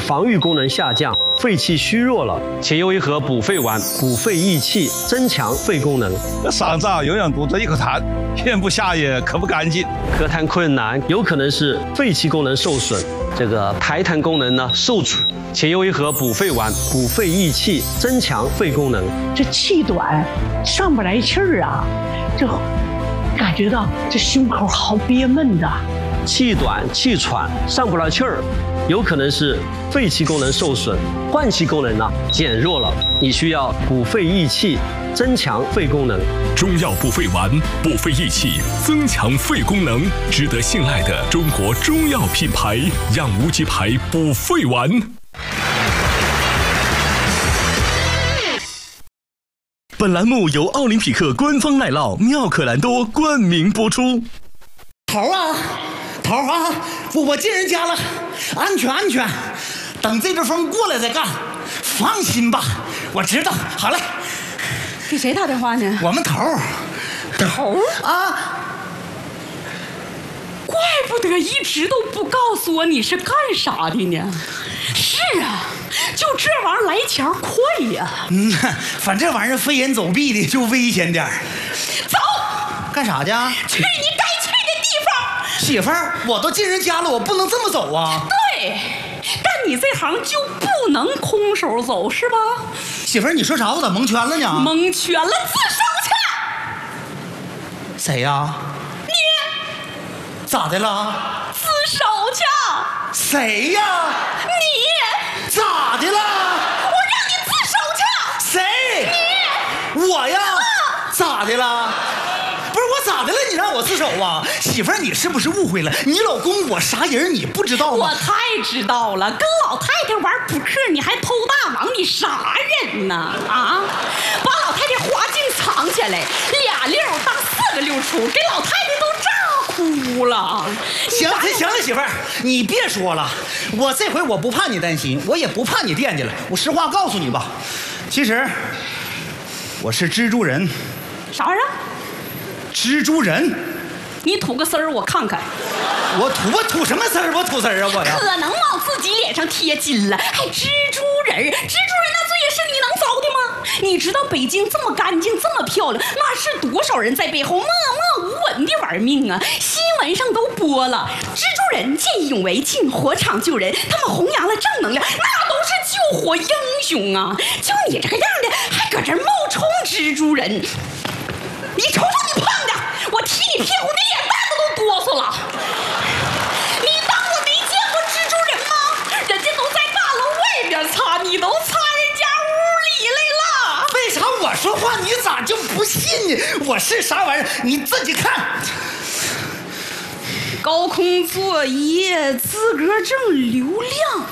防御功能下降，肺气虚弱了，且用一盒补肺丸，补肺益气，增强肺功能。 嗓子永远堵着一口痰，咽不下也咳不干净， 咳痰困难，有可能是肺气功能受损，这个排痰功能呢受阻，且用一盒补肺丸，补肺益气，增强肺功能。 这气短，上不来气儿啊，这感觉到这胸口好憋闷的。 气短气喘上不来气儿，有可能是肺气功能受损，换气功能呢减弱了，你需要补肺益气，增强肺功能。 中药补肺丸，补肺益气，增强肺功能，值得信赖的中国中药品牌养无极牌补肺丸。本栏目由奥林匹克官方奶酪妙可蓝多冠名播出。 头啊，我进人家了，安全，等这阵风过来再干，放心吧，我知道。好嘞， 给谁打电话呢？ 我们头啊， 怪不得一直都不告诉我你是干啥的呢。是啊，就这玩意儿来钱快呀。 反正这玩意儿飞檐走壁的就危险点。 走， 干啥去？ 去你该去的地方。 媳妇儿，我都进人家了，我不能这么走啊。 对，干你这行就不能空手走是吧？ 媳妇儿，你说啥？我咋蒙圈了呢？ 蒙圈了，自首去。 谁呀？ 你咋的了？ 自首去。 谁呀？ 你咋的了？ 我让你自首去。 谁？你。我呀？咋的了？不是我咋的了？你让我自首啊？媳妇儿，你是不是误会了？你老公我啥人你不知道吗？ 我太知道了，跟老太太玩扑克你还偷大王，你啥人呢？啊，把老太太花镜藏起来，2溜大4个溜出，给老太太都炸哭了。 行了，媳妇儿，你别说了，我这回我不怕你担心，我也不怕你惦记了。我实话告诉你吧，其实我是蜘蛛人。 啥玩意儿？ 蜘蛛人。 你吐个丝儿我看看。 我吐什么丝儿？我吐丝儿啊我呀！ 可能往自己脸上贴金了，还蜘蛛人？蜘蛛人那罪也是你能遭的吗？你知道北京这么干净这么漂亮，那是多少人在背后默默无闻的玩命啊！新闻上都播了，蜘蛛人见义勇为进火场救人，他们弘扬了正能量，那都是救火英雄啊！就你这个样的还搁这冒充蜘蛛人，你瞅瞅你胖的，我踢你屁股，你脸蛋子都哆嗦了。你当我没见过蜘蛛人吗？人家都在大楼外边擦，你都擦人家屋里来了。 为啥我说话你咋就不信呢？我是啥玩意儿？你自己看。 高空作业，资格证，流量。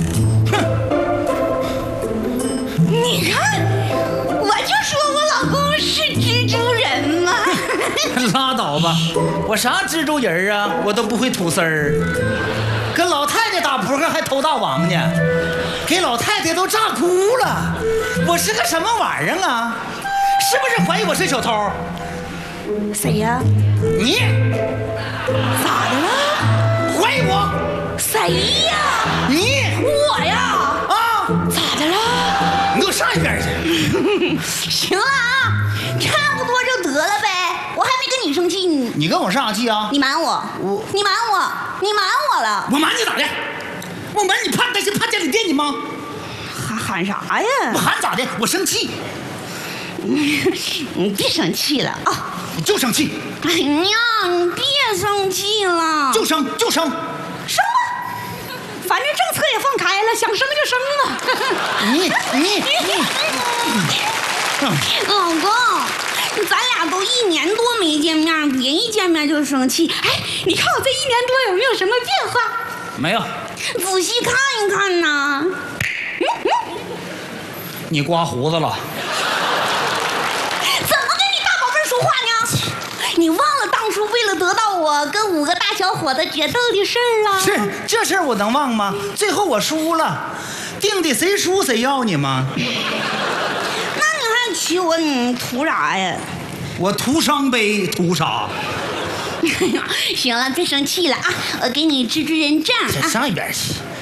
你看，我就说我老公是蜘蛛人嘛。 拉倒吧，我啥蜘蛛人啊？我都不会吐丝儿，跟老太太打扑克还偷大王呢，给老太太都炸哭了。我是个什么玩意儿啊？是不是怀疑我是小偷？ 谁呀？ 你咋的了？ 怀疑我？ 谁呀？ 你我呀？ 啊？ 咋的了？ 你给我上一边去！ 行了啊，差不多就得了呗，我还没跟你生气呢。 你跟我上啥气啊？ 你瞒我，你瞒我了。 我瞒你咋的？我瞒你怕担心怕家里惦记吗？ 喊啥呀？ 我喊咋的？我生气。 你别生气了啊！ 你就生气。 哎呀，你别生气了。 就生。生吧， 反正政策也放开了，想生就生吧。 你老公，咱俩都1年多没见面，别一见面就生气。哎，你看我这1年多有没有什么变化？ 没有。 仔细看一看呐。 你刮胡子了。 怎么跟你大宝贝说话呢？你忘了当初为了得到我跟5个大小伙子决斗的事儿啊？ 是，这事儿我能忘吗？最后我输了，定的谁输谁要你吗？ 那你还娶我，你图啥呀？ 我图伤悲，图啥？ 行了，别生气了啊！我给你蜘蛛人杖啊！ 上一边去。